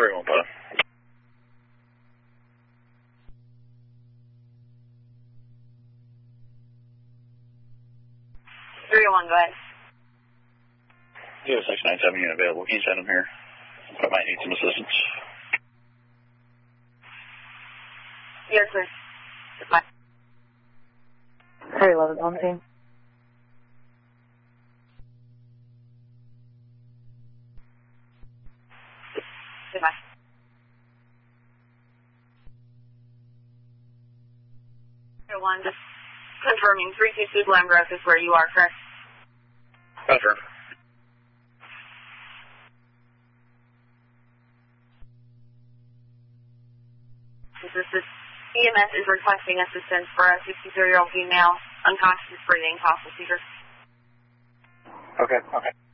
Very well, bud. 301, go ahead. You have a Section 97 unit available. Can you send him here? I might need some assistance. Yes, sir. Goodbye. 311 on scene. Goodbye. One, just confirming 322 Glengrove is where you are, correct? Confirm. EMS is requesting assistance for a 63-year-old female, unconscious breathing, possible seizure. Okay.